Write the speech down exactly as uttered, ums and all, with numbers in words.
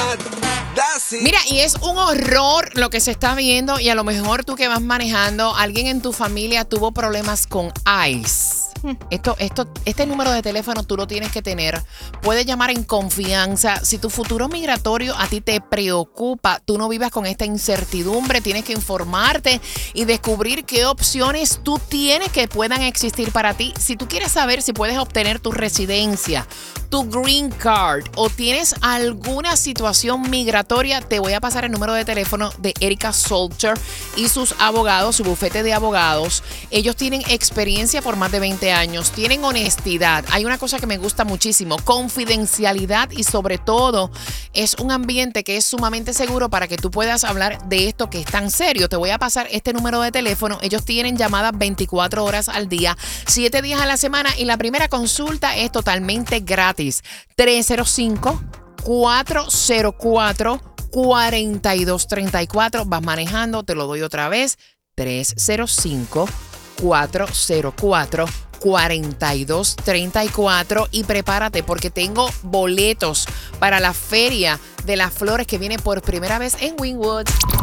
Mira, y es un horror lo que se está viendo y a lo mejor tú que vas manejando, alguien en tu familia tuvo problemas con ICE. Esto, esto, este número de teléfono tú lo tienes que tener. Puedes llamar en confianza. Si tu futuro migratorio a ti te preocupa, tú no vivas con esta incertidumbre, tienes que informarte y descubrir qué opciones tú tienes que puedan existir para ti. Si tú quieres saber si puedes obtener tu residencia, tu green card o tienes alguna situación migratoria, te voy a pasar el número de teléfono de Erika Salter y sus abogados, su bufete de abogados. Ellos tienen experiencia por más de veinte años, tienen honestidad. Hay una cosa que me gusta muchísimo, confidencialidad y sobre todo es un ambiente que es sumamente seguro para que tú puedas hablar de esto que es tan serio. Te voy a pasar este número de teléfono. Ellos tienen llamadas veinticuatro horas al día, siete días a la semana y la primera consulta es totalmente gratis. tres cero cinco, cuatro cero cuatro, cuatro dos tres cuatro. Vas manejando, te lo doy otra vez. tres cero cinco, cuatro cero cuatro, cuatro dos tres cuatro y prepárate porque tengo boletos para la Feria de las Flores que viene por primera vez en Wynwood.